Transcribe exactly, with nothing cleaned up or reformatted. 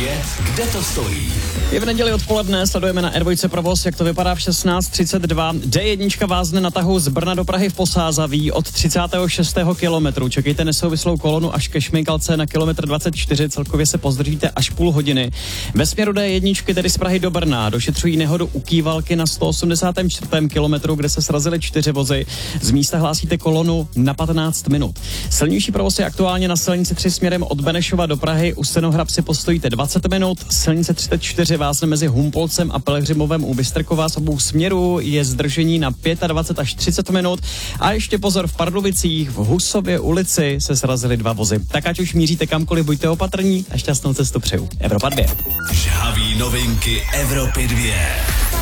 dvě, kde to stojí. Je v neděli odpoledne, sledujeme na R dva provoz, jak to vypadá v šestnáct třicet dva. D jedna vázne na tahu z Brna do Prahy v Posázaví od třicátého šestého kilometru. Čekejte nesouvislou kolonu až ke Šmejkalce na kilometr dvacet čtyři, celkově se pozdržíte až půl hodiny. Ve směru D jedna, tedy z Prahy do Brna, došetřují nehodu u Kývalky na sto osmdesátém čtvrtém kilometru, kde se srazily čtyři vozy. Z místa hlásíte kolonu na patnáct minut. Silnější provoz je aktuálně na silnici tři směrem od Benešova do Prahy. U Stenohrab si postojíte dvacet minut. Silnice třicet čtyři vázne mezi Humpolcem a Pelhřimovem u Bystrkova. Z obou směrů je zdržení na dvacet pět až třicet minut. A ještě pozor, v Pardubicích v Husově ulici se srazily dva vozy. Tak ať už míříte kamkoliv, buďte opatrní a šťastnou cestu přeju. Evropa dvě. Žhavý novinky Evropy dvě.